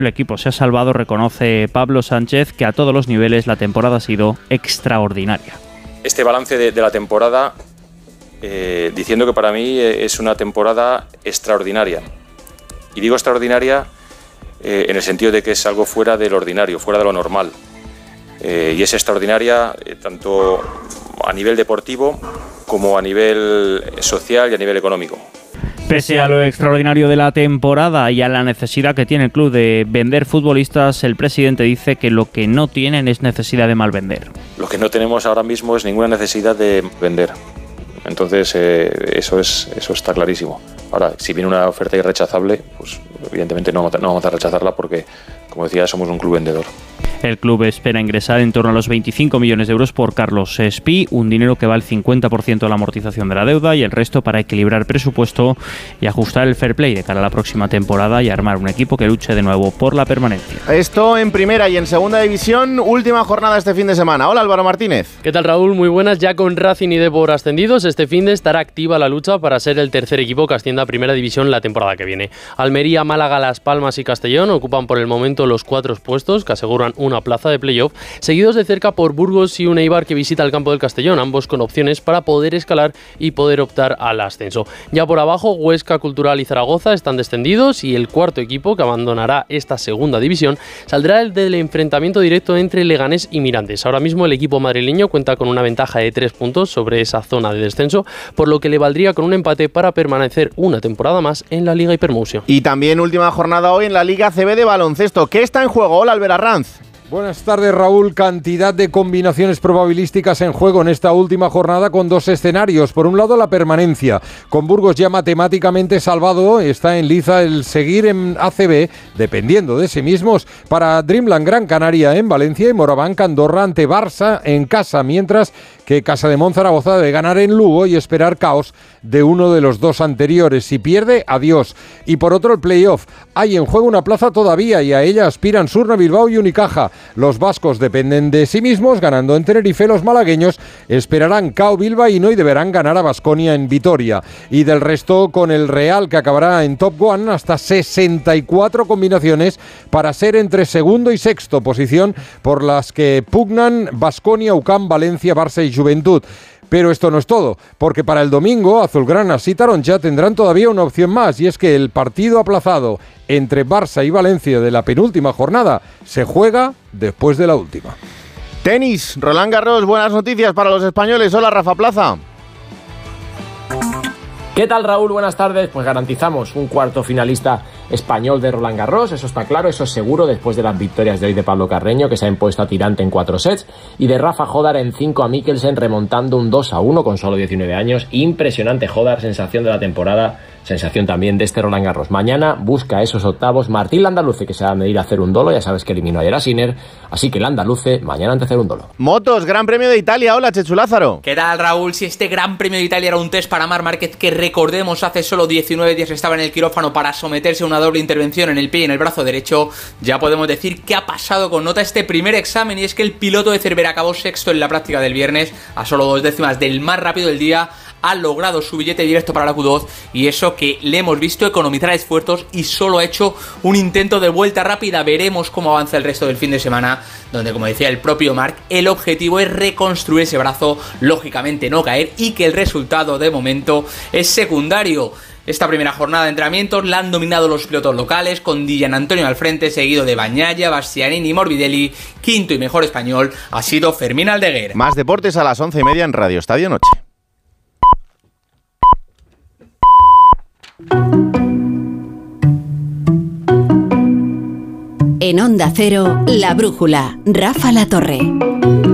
El equipo se ha salvado, reconoce Pablo Sánchez, que a todos los niveles la temporada ha sido extraordinaria. Este balance de la temporada, diciendo que para mí es una temporada extraordinaria. Y digo extraordinaria en el sentido de que es algo fuera del ordinario, fuera de lo normal. Y es extraordinaria tanto a nivel deportivo como a nivel social y a nivel económico. Pese a lo extraordinario de la temporada y a la necesidad que tiene el club de vender futbolistas, el presidente dice que lo que no tienen es necesidad de mal vender. Lo que no tenemos ahora mismo es ninguna necesidad de vender. Entonces eso está clarísimo. Ahora, si viene una oferta irrechazable, pues evidentemente no vamos a rechazarla porque, como decía, somos un club vendedor. El club espera ingresar en torno a los 25 millones de euros por Carlos Espí, un dinero que va al 50% de la amortización de la deuda y el resto para equilibrar presupuesto y ajustar el fair play de cara a la próxima temporada y armar un equipo que luche de nuevo por la permanencia. Esto en primera y en segunda división, última jornada este fin de semana. Hola Álvaro Martínez. ¿Qué tal Raúl? Muy buenas. Ya con Racing y Depor ascendidos, este fin de estará activa la lucha para ser el tercer equipo que ascienda a primera división la temporada que viene. Almería, Málaga, Las Palmas y Castellón ocupan por el momento los 4 puestos que aseguran una plaza de playoff, seguidos de cerca por Burgos y un Eibar que visita el campo del Castellón, ambos con opciones para poder escalar y poder optar al ascenso. Ya por abajo, Huesca, Cultural y Zaragoza están descendidos y el cuarto equipo que abandonará esta segunda división saldrá el del enfrentamiento directo entre Leganés y Mirandés. Ahora mismo el equipo madrileño cuenta con una ventaja de 3 puntos sobre esa zona de descenso, por lo que le valdría con un empate para permanecer una temporada más en la Liga Hipermusio. Y también última jornada hoy en la Liga CB de baloncesto. ¿Qué está en juego? Hola Albert Arranz. Buenas tardes Raúl, cantidad de combinaciones probabilísticas en juego en esta última jornada con 2 escenarios. Por un lado la permanencia, con Burgos ya matemáticamente salvado, está en liza el seguir en ACB, dependiendo de sí mismos, para Dreamland Gran Canaria en Valencia y Moraván Andorra ante Barça en casa, mientras que Casademont Zaragoza debe ganar en Lugo y esperar caos de uno de los 2 anteriores. Si pierde, adiós. Y por otro el playoff, hay en juego una plaza todavía y a ella aspiran Surna, Bilbao y Unicaja. Los vascos dependen de sí mismos, ganando en Tenerife. Los malagueños esperarán cao bilbaíno y deberán ganar a Baskonia en Vitoria. Y del resto, con el Real, que acabará en Top One, hasta 64 combinaciones para ser entre segundo y sexto, posición por las que pugnan Baskonia, UCAM, Valencia, Barça y Juventud. Pero esto no es todo, porque para el domingo azulgranas y Taroncha tendrán todavía una opción más, y es que el partido aplazado entre Barça y Valencia de la penúltima jornada se juega después de la última. Tenis, Roland Garros, buenas noticias para los españoles. Hola Rafa Plaza. ¿Qué tal Raúl? Buenas tardes. Pues garantizamos un cuarto finalista español de Roland Garros, eso está claro, eso es seguro, después de las victorias de hoy de Pablo Carreño, que se ha impuesto a tirante en 4 sets, y de Rafa Jodar en 5 a Mikkelsen, remontando un 2-1 con solo 19 años. Impresionante Jodar, sensación de la temporada, sensación también de este Roland Garros. Mañana busca esos octavos Martín Landaluce, que se va a medir a Cerundolo, ya sabes que eliminó ayer a Sinner, así que Landaluce mañana ante Cerundolo. Motos, Gran Premio de Italia. Hola Chechu Lázaro. ¿Qué tal Raúl? Si este Gran Premio de Italia era un test para Marc Márquez, que recordemos hace solo 19 días estaba en el quirófano para someterse a una doble intervención en el pie y en el brazo derecho, ya podemos decir que ha pasado con nota este primer examen, y es que el piloto de Cervera acabó sexto en la práctica del viernes, a solo 2 décimas del más rápido del día. Ha logrado su billete directo para la Q2, y eso que le hemos visto economizar esfuerzos y solo ha hecho un intento de vuelta rápida. Veremos cómo avanza el resto del fin de semana, donde, como decía el propio Marc, el objetivo es reconstruir ese brazo, lógicamente no caer, y que el resultado de momento es secundario. Esta primera jornada de entrenamientos la han dominado los pilotos locales, con Di Gianantonio al frente, seguido de Bagnaia, Bastianini y Morbidelli. Quinto y mejor español ha sido Fermín Aldeguer. Más deportes a las 11:30 en Radio Estadio Noche. En Onda Cero, La Brújula, Rafa La Torre.